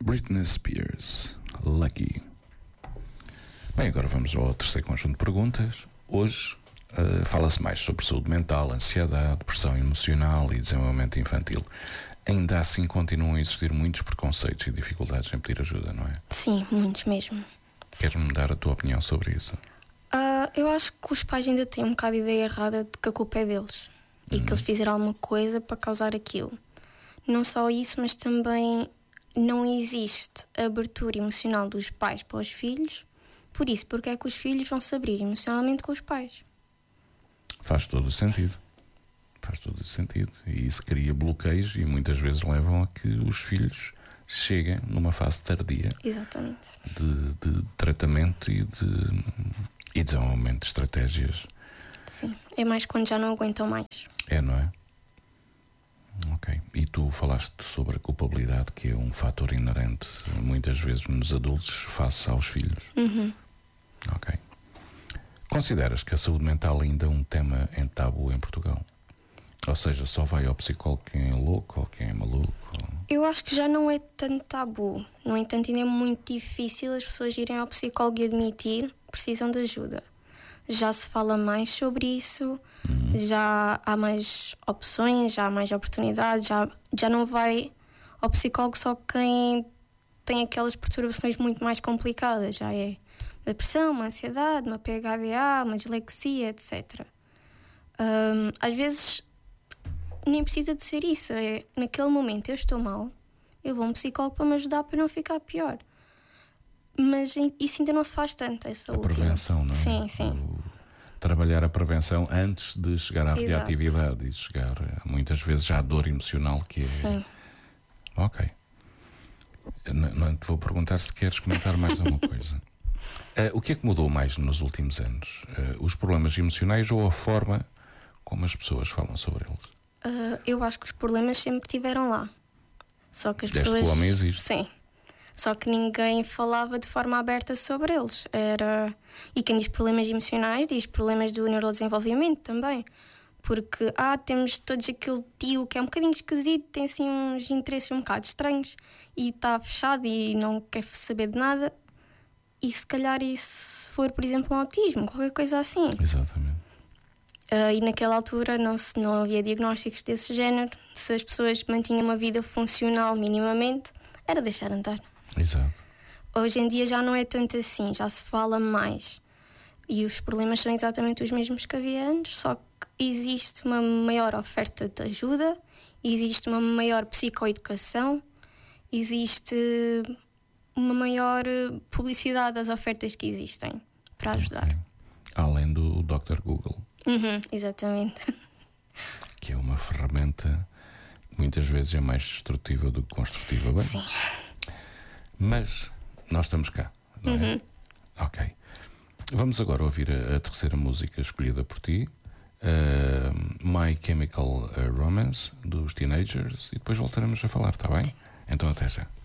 Britney Spears, Lucky. Bem, agora vamos ao terceiro conjunto de perguntas. Hoje fala-se mais sobre saúde mental, ansiedade, pressão emocional e desenvolvimento infantil. Ainda assim continuam a existir muitos preconceitos e dificuldades em pedir ajuda, não é? Sim, muitos mesmo. Queres-me dar a tua opinião sobre isso? Eu acho que os pais ainda têm um bocado de ideia errada de que a culpa é deles e que eles fizeram alguma coisa para causar aquilo. Não só isso, mas também não existe abertura emocional dos pais para os filhos. Por isso, porque é que os filhos vão se abrir emocionalmente com os pais? Faz todo o sentido. Faz todo o sentido. E isso cria bloqueios e muitas vezes levam a que os filhos cheguem numa fase tardia. Exatamente. De tratamento e desenvolvimento de estratégias. Sim, é mais quando já não aguentam mais. É, não é? Ok. E tu falaste sobre a culpabilidade, que é um fator inerente muitas vezes nos adultos face aos filhos. Ok. Consideras que a saúde mental ainda é um tema em tabu em Portugal? Ou seja, só vai ao psicólogo quem é louco ou quem é maluco? Eu acho que já não é tanto tabu. No entanto, ainda é muito difícil as pessoas irem ao psicólogo e admitir que precisam de ajuda. Já se fala mais sobre isso, já há mais opções, já há mais oportunidades, já não vai ao psicólogo só quem tem aquelas perturbações muito mais complicadas. Já é uma depressão, uma ansiedade, uma PHDA, uma dislexia, etc. Às vezes nem precisa de ser isso. É, naquele momento eu estou mal, eu vou a um psicólogo para me ajudar para não ficar pior. Mas isso ainda não se faz tanto, essa última. A prevenção, não é? Sim, sim. Trabalhar a prevenção antes de chegar à reatividade e chegar muitas vezes já à dor emocional que é. Sim. Ok. Não te vou perguntar se queres comentar mais alguma coisa. O que é que mudou mais nos últimos anos? Os problemas emocionais ou a forma como as pessoas falam sobre eles? Eu acho que os problemas sempre estiveram lá. Só que as Desde pessoas. que o homem existe. Sim. Só que ninguém falava de forma aberta sobre eles. E quem diz problemas emocionais diz problemas do neurodesenvolvimento também. Porque temos todos aquele tio que é um bocadinho esquisito, tem assim uns interesses um bocado estranhos e está fechado e não quer saber de nada. E se calhar isso for, por exemplo, um autismo, qualquer coisa assim. Exatamente. E naquela altura não havia diagnósticos desse género. Se as pessoas mantinham uma vida funcional minimamente, era deixar andar. Exato. Hoje em dia já não é tanto assim, já se fala mais. E os problemas são exatamente os mesmos que havia antes, só que existe uma maior oferta de ajuda, existe uma maior psicoeducação, existe uma maior publicidade das ofertas que existem para ajudar. Okay. Além do Dr. Google. Exatamente. Que é uma ferramenta que muitas vezes é mais destrutiva do que construtiva. Bem? Sim. Mas nós estamos cá, não é? Ok. Vamos agora ouvir a terceira música escolhida por ti, My Chemical Romance, dos Teenagers, e depois voltaremos a falar, está bem? Então até já.